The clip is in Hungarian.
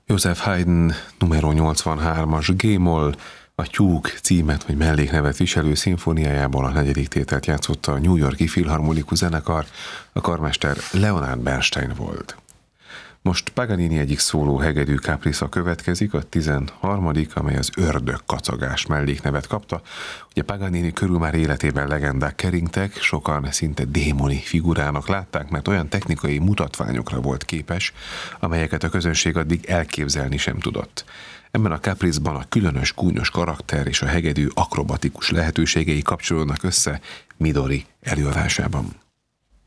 Joseph Haydn numero 83-as G-moll, a Tyúk címet vagy melléknevet viselő szimfóniájából a negyedik tételt játszotta a New York-i Filharmonikus Zenekar, a karmester Leonard Bernstein volt. Most Paganini egyik szóló hegedű káprésza következik, a 13., amely az Ördög kacagás melléknevet kapta. Ugye Paganini körül már életében legendák keringtek, sokan szinte démoni figurának látták, mert olyan technikai mutatványokra volt képes, amelyeket a közönség addig elképzelni sem tudott. Ebben a kápriszban a különös, gúnyos karakter és a hegedű akrobatikus lehetőségei kapcsolódnak össze Midori előadásában.